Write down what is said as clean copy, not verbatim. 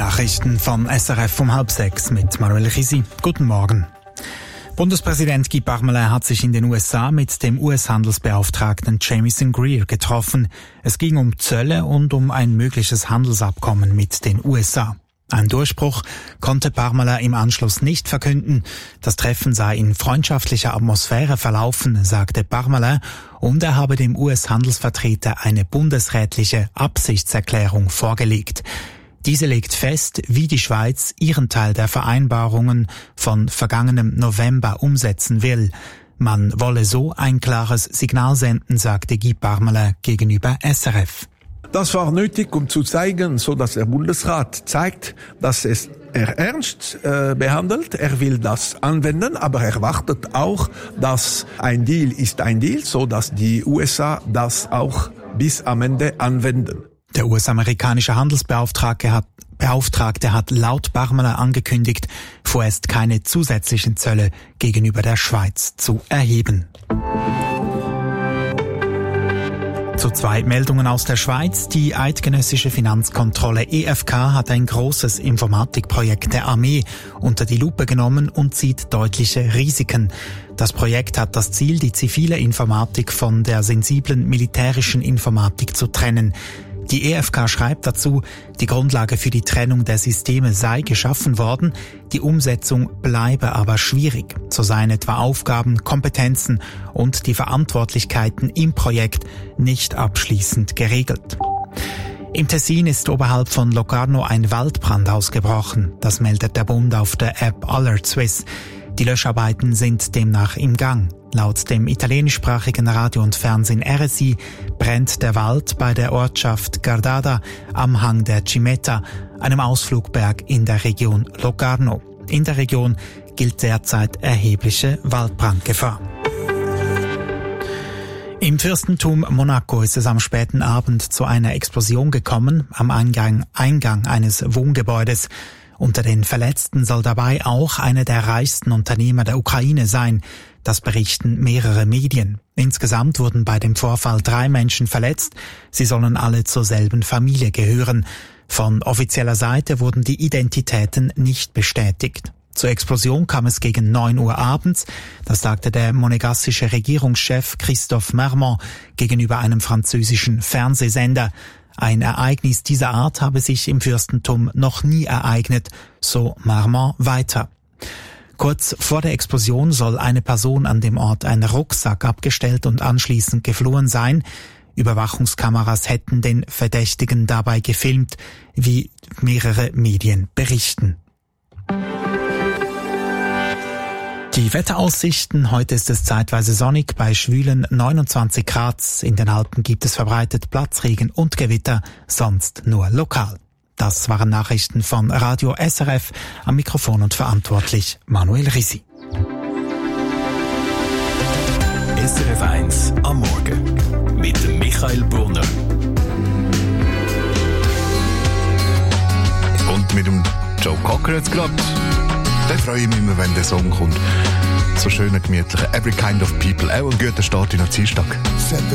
Nachrichten von SRF um 5:30 mit Manuel Risi. Guten Morgen. Bundespräsident Guy Parmelin hat sich in den USA mit dem US-Handelsbeauftragten Jamieson Greer getroffen. Es ging um Zölle und um ein mögliches Handelsabkommen mit den USA. Ein Durchbruch konnte Parmelin im Anschluss nicht verkünden. Das Treffen sei in freundschaftlicher Atmosphäre verlaufen, sagte Parmelin, und er habe dem US-Handelsvertreter eine bundesrätliche Absichtserklärung vorgelegt. Diese legt fest, wie die Schweiz ihren Teil der Vereinbarungen von vergangenem November umsetzen will. Man wolle so ein klares Signal senden, sagte Guy Parmelin gegenüber SRF. Das war nötig, um zu zeigen, so dass der Bundesrat zeigt, dass er ernst behandelt. Er will das anwenden, aber er wartet auch, dass ein Deal ist ein Deal, so dass die USA das auch bis am Ende anwenden. Der US-amerikanische Handelsbeauftragte hat laut Parmelin angekündigt, vorerst keine zusätzlichen Zölle gegenüber der Schweiz zu erheben. Zu zwei Meldungen aus der Schweiz. Die eidgenössische Finanzkontrolle EFK hat ein großes Informatikprojekt der Armee unter die Lupe genommen und sieht deutliche Risiken. Das Projekt hat das Ziel, die zivile Informatik von der sensiblen militärischen Informatik zu trennen. Die EFK schreibt dazu, die Grundlage für die Trennung der Systeme sei geschaffen worden, die Umsetzung bleibe aber schwierig. So seien etwa Aufgaben, Kompetenzen und die Verantwortlichkeiten im Projekt nicht abschließend geregelt. Im Tessin ist oberhalb von Locarno ein Waldbrand ausgebrochen. Das meldet der Bund auf der App Alert Swiss. Die Löscharbeiten sind demnach im Gang. Laut dem italienischsprachigen Radio und Fernsehen RSI brennt der Wald bei der Ortschaft Gardada am Hang der Cimetta, einem Ausflugberg in der Region Locarno. In der Region gilt derzeit erhebliche Waldbrandgefahr. Im Fürstentum Monaco ist es am späten Abend zu einer Explosion gekommen am Eingang eines Wohngebäudes. Unter den Verletzten soll dabei auch einer der reichsten Unternehmer der Ukraine sein. Das berichten mehrere Medien. Insgesamt wurden bei dem Vorfall 3 Menschen verletzt. Sie sollen alle zur selben Familie gehören. Von offizieller Seite wurden die Identitäten nicht bestätigt. Zur Explosion kam es gegen 9 Uhr abends. Das sagte der monegassische Regierungschef Christophe Marmont gegenüber einem französischen Fernsehsender. Ein Ereignis dieser Art habe sich im Fürstentum noch nie ereignet, so Marmont weiter. Kurz vor der Explosion soll eine Person an dem Ort einen Rucksack abgestellt und anschließend geflohen sein. Überwachungskameras hätten den Verdächtigen dabei gefilmt, wie mehrere Medien berichten. Die Wetteraussichten: Heute ist es zeitweise sonnig bei schwülen 29 Grad. In den Alpen gibt es verbreitet Platzregen und Gewitter, sonst nur lokal. Das waren Nachrichten von Radio SRF. Am Mikrofon und verantwortlich Manuel Risi. SRF 1 am Morgen mit dem Michael Brunner. Und mit dem Joe Cocker jetzt gerade. Da freue ich mich immer, wenn der Song kommt. So schöner, gemütlicher Every Kind of People. Auch ein guter Start in den Dienstag.